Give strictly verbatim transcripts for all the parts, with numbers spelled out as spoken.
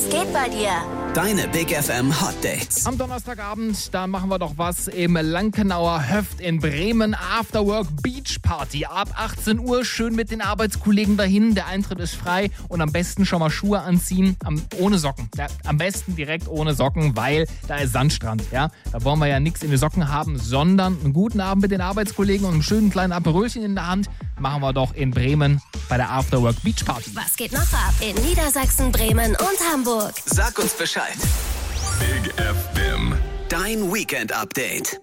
geht bei dir? Deine Big F M Hot Dates. Am Donnerstagabend, da machen wir doch was im Lankenauer Höft in Bremen. Afterwork Beach Party. Ab achtzehn Uhr schön mit den Arbeitskollegen dahin. Der Eintritt ist frei und am besten schon mal Schuhe anziehen. Am, ohne Socken. Ja, am besten direkt ohne Socken, weil da ist Sandstrand. Ja? Da wollen wir ja nichts in die Socken haben, sondern einen guten Abend mit den Arbeitskollegen und einem schönen kleinen Aperölchen in der Hand. Machen wir doch in Bremen bei der Afterwork Beach Party. Was geht noch ab in Niedersachsen, Bremen und Hamburg? Sag uns Bescheid. Big F M. Dein Weekend-Update.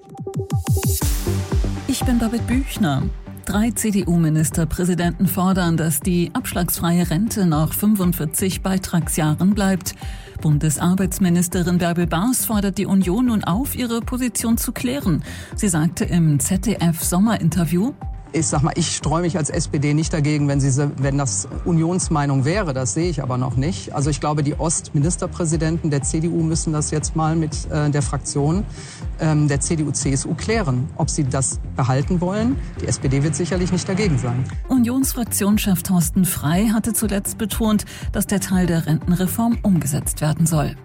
Ich bin Babette Büchner. Drei C D U-Ministerpräsidenten fordern, dass die abschlagsfreie Rente nach fünfundvierzig Beitragsjahren bleibt. Bundesarbeitsministerin Bärbel Baas fordert die Union nun auf, ihre Position zu klären. Sie sagte im Z D F-Sommerinterview: Ich sag mal, ich streue mich als S P D nicht dagegen, wenn, sie, wenn das Unionsmeinung wäre. Das sehe ich aber noch nicht. Also ich glaube, die Ostministerpräsidenten der C D U müssen das jetzt mal mit äh, der Fraktion ähm, der C D U C S U klären, ob sie das behalten wollen. Die S P D wird sicherlich nicht dagegen sein. Unionsfraktionschef Thorsten Frey hatte zuletzt betont, dass der Teil der Rentenreform umgesetzt werden soll.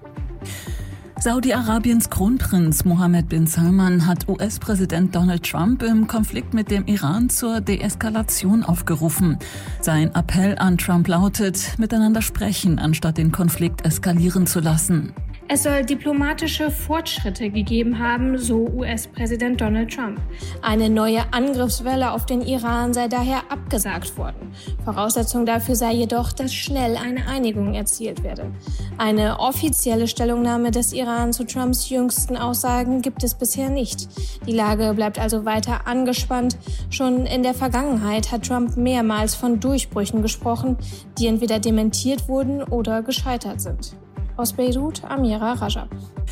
Saudi-Arabiens Kronprinz Mohammed bin Salman hat U S-Präsident Donald Trump im Konflikt mit dem Iran zur Deeskalation aufgerufen. Sein Appell an Trump lautet, miteinander sprechen, anstatt den Konflikt eskalieren zu lassen. Es soll diplomatische Fortschritte gegeben haben, so U S-Präsident Donald Trump. Eine neue Angriffswelle auf den Iran sei daher abgesagt worden. Voraussetzung dafür sei jedoch, dass schnell eine Einigung erzielt werde. Eine offizielle Stellungnahme des Iran zu Trumps jüngsten Aussagen gibt es bisher nicht. Die Lage bleibt also weiter angespannt. Schon in der Vergangenheit hat Trump mehrmals von Durchbrüchen gesprochen, die entweder dementiert wurden oder gescheitert sind. Aus Beirut, Amira Rajab.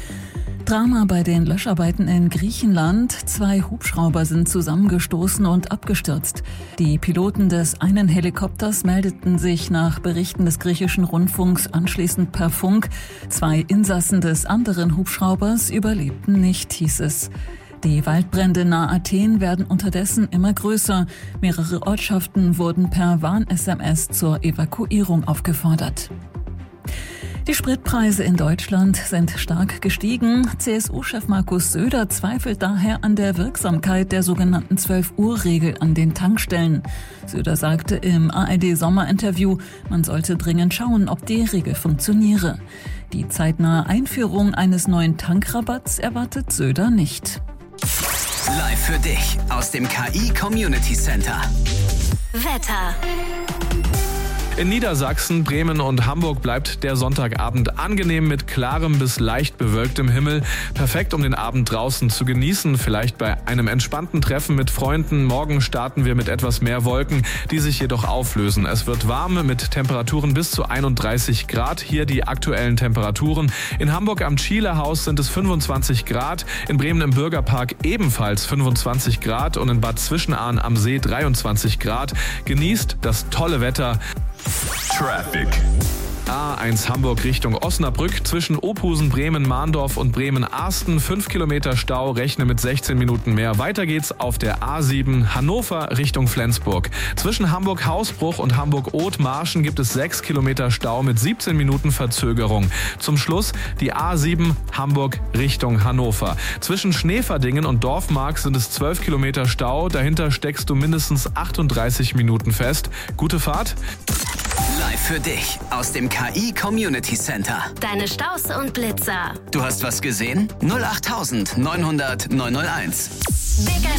Drama bei den Löscharbeiten in Griechenland. Zwei Hubschrauber sind zusammengestoßen und abgestürzt. Die Piloten des einen Helikopters meldeten sich nach Berichten des griechischen Rundfunks anschließend per Funk. Zwei Insassen des anderen Hubschraubers überlebten nicht, hieß es. Die Waldbrände nahe Athen werden unterdessen immer größer. Mehrere Ortschaften wurden per Warn-S M S zur Evakuierung aufgefordert. Die Spritpreise in Deutschland sind stark gestiegen. C S U-Chef Markus Söder zweifelt daher an der Wirksamkeit der sogenannten zwölf-Uhr-Regel an den Tankstellen. Söder sagte im A R D-Sommerinterview, man sollte dringend schauen, ob die Regel funktioniere. Die zeitnahe Einführung eines neuen Tankrabatts erwartet Söder nicht. Live für dich aus dem K I Community Center. Wetter. In Niedersachsen, Bremen und Hamburg bleibt der Sonntagabend angenehm mit klarem bis leicht bewölktem Himmel. Perfekt, um den Abend draußen zu genießen, vielleicht bei einem entspannten Treffen mit Freunden. Morgen starten wir mit etwas mehr Wolken, die sich jedoch auflösen. Es wird warm mit Temperaturen bis zu einunddreißig Grad. Hier die aktuellen Temperaturen. In Hamburg am Schielerhaus sind es fünfundzwanzig Grad, in Bremen im Bürgerpark ebenfalls fünfundzwanzig Grad und in Bad Zwischenahn am See dreiundzwanzig Grad. Genießt das tolle Wetter. Traffic. A eins Hamburg Richtung Osnabrück zwischen Ophusen, Bremen, Mahndorf und Bremen-Arsten. fünf Kilometer Stau, rechne mit sechzehn Minuten mehr. Weiter geht's auf der A sieben Hannover Richtung Flensburg. Zwischen Hamburg-Hausbruch und Hamburg-Othmarschen gibt es sechs Kilometer Stau mit siebzehn Minuten Verzögerung. Zum Schluss die A sieben Hamburg Richtung Hannover. Zwischen Schneeverdingen und Dorfmark sind es zwölf Kilometer Stau. Dahinter steckst du mindestens achtunddreißig Minuten fest. Gute Fahrt. Live für dich aus dem K I Community Center. Deine Staus und Blitzer. Du hast was gesehen? null acht neunhundert neunhunderteins. Big